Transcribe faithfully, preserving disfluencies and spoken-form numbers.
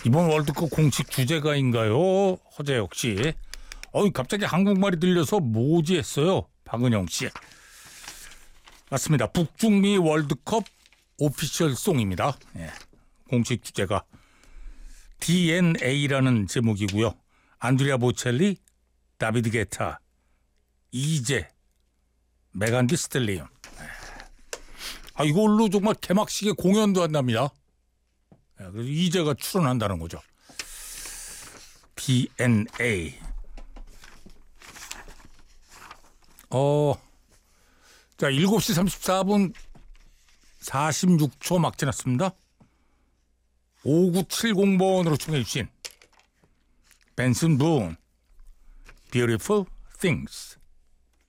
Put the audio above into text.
이번 월드컵 공식 주제가인가요? 허재혁 씨. 어이, 갑자기 한국말이 들려서 뭐지 했어요. 박은영 씨. 맞습니다. 북중미 월드컵 오피셜 송입니다. 예. 공식 주제가 디엔에이라는 제목이고요. 안드레아 보첼리, 다비드 게타, 이제, 메간 디 스텔리온. 아, 이걸로 정말 개막식에 공연도 한답니다. 예, 그래서 이제가 출연한다는 거죠. 디엔에이. 어, 자, 일곱 시 삼십사 분 사십육 초 막 지났습니다. 오구칠공 번으로 청해 주신 벤슨 분, Beautiful Things.